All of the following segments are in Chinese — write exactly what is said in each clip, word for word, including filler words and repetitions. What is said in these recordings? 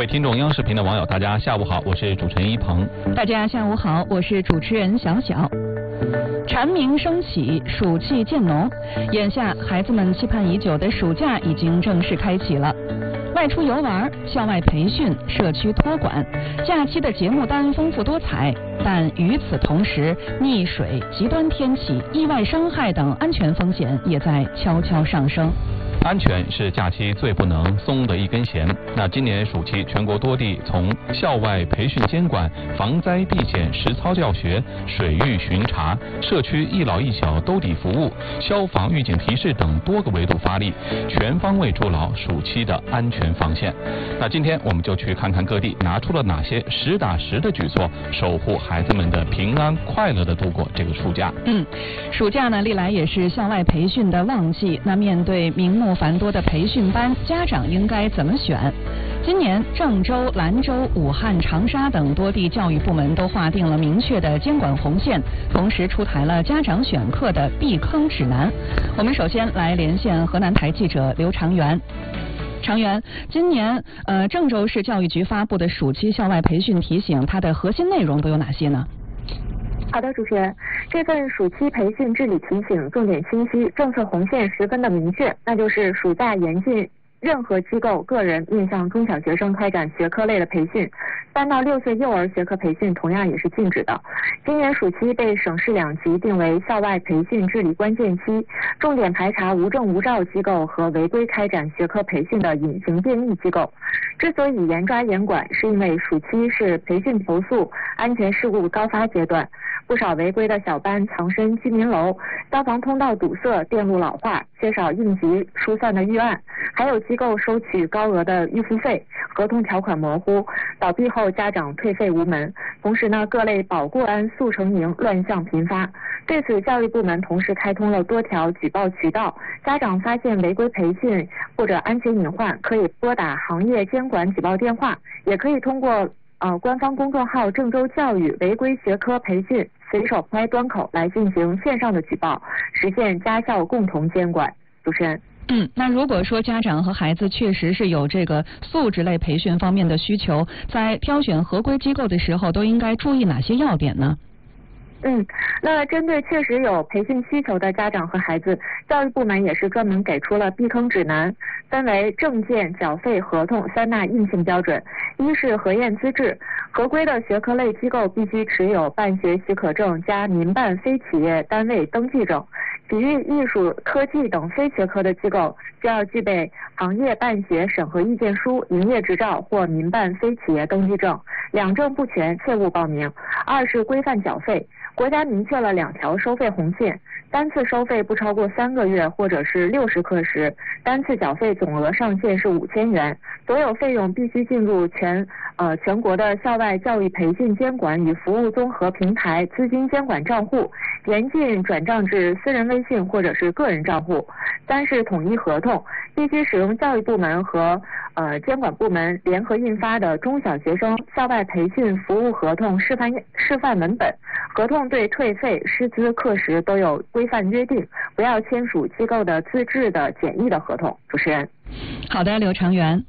听众央视频的网友，大家下午好，我是主持人一鹏。 大家下午好，我是主持人小小。蝉鸣升起，暑气渐浓，眼下孩子们期盼已久的暑假已经正式开启了。外出游玩、校外培训、社区托管，假期的节目单丰富多彩。但与此同时，溺水、极端天气、意外伤害等安全风险也在悄悄上升。 安全是假期最不能松的一根弦。那今年暑期，全国多地从校外培训监管、防灾避险实操教学、水域巡查、社区一老一小兜底服务、消防预警提示等多个维度发力，全方位筑牢暑期的安全防线。那今天我们就去看看各地拿出了哪些实打实的举措，守护孩子们的平安快乐的度过这个暑假。 嗯，暑假呢，历来也是校外培训的旺季。那面对名目繁多的培训班，家长应该怎么选？今年郑州、兰州、武汉、长沙等多地教育部门都划定了明确的监管红线，同时出台了家长选课的避坑指南。我们首先来连线河南台记者刘长元。长元，今年呃郑州市教育局发布的暑期校外培训提醒，它的核心内容都有哪些呢？ 好的，主持人，这份暑期培训治理提醒重点清晰，政策红线十分的明确，那就是暑假严禁任何机构、个人面向中小学生开展学科类的培训，三到六岁幼儿学科培训同样也是禁止的。今年暑期被省市两级定为校外培训治理关键期，重点排查无证无照机构和违规开展学科培训的隐形变异机构。之所以严抓严管，是因为暑期是培训投诉、安全事故高发阶段，不少违规的小班藏身居民楼，消防通道堵塞、电路老化，缺少应急疏散的预案，还有机构收取高额的预付费，合同条款模糊，倒闭后家长退费无门。同时呢，各类保过安速成营乱象频发。对此，教育部门同时开通了多条举报渠道，家长发现违规培训或者安全隐患，可以拨打行业监管举报电话，也可以通过呃官方公众号郑州教育违规学科培训随手拍端口来进行线上的举报，实现家校共同监管。主持人。 嗯，那如果说家长和孩子确实是有这个素质类培训方面的需求，在挑选合规机构的时候，都应该注意哪些要点呢？ 嗯，那针对确实有培训需求的家长和孩子，教育部门也是专门给出了避坑指南，分为证件、缴费、合同三大硬性标准。一是核验资质，合规的学科类机构必须持有办学许可证加民办非企业单位登记证。体育、艺术、科技等非学科的机构需要具备行业办学审核意见书、营业执照或民办非企业登记证，两证不全切勿报名。二是规范缴费，国家明确了两条收费红线，单次收费不超过三个月或者是六十课时，单次缴费总额上限是五千元，所有费用必须进入全呃全国的校外教育培训监管与服务综合平台资金监管账户，严禁转账至私人微信或者是个人账户。三是统一合同，必须使用教育部门和呃监管部门联合印发的中小学生校外培训服务合同示范示范文本，合同对退费、师资、课时都有规范约定，不要签署机构的自制的简易的合同。主持人。 好的，刘长元。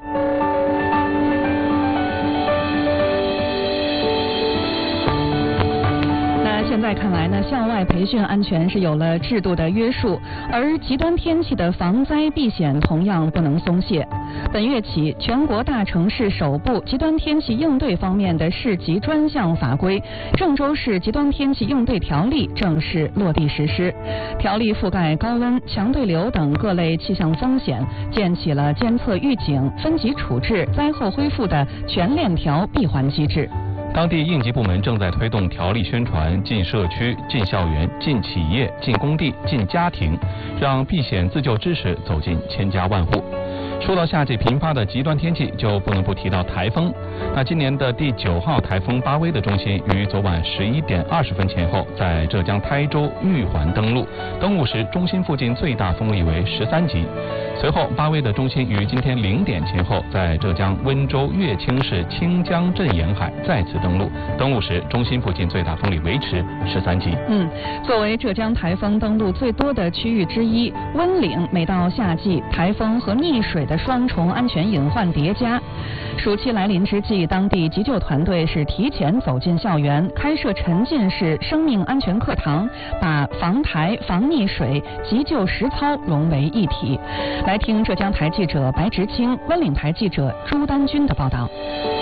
现在看来呢，校外培训安全是有了制度的约束，而极端天气的防灾避险同样不能松懈。本月起，全国大城市首部极端天气应对方面的市级专项法规《郑州市极端天气应对条例》正式落地实施。条例覆盖高温、强对流等各类气象风险，建起了监测预警、分级处置、灾后恢复的全链条闭环机制。 当地应急部门正在推动条例宣传，进社区、进校园、进企业、进工地、进家庭，让避险自救知识走进千家万户。说到夏季频发的极端天气，就不能不提到台风。那今年的第九号台风巴威的中心于昨晚十一点二十分前后在浙江台州玉环登陆，登陆时中心附近最大风力为十三级。随后，巴威的中心于今天零点前后在浙江温州乐清市清江镇沿海再次登陆，登陆时中心附近最大风力维持十三级。 嗯，作为浙江台风登陆最多的区域之一，温岭每到夏季，台风和溺水的的双重安全隐患叠加。暑期来临之际，当地急救团队是提前走进校园，开设沉浸式生命安全课堂，把防台、防溺水、急救实操融为一体。来听浙江台记者白直清、温岭台记者朱丹军的报道。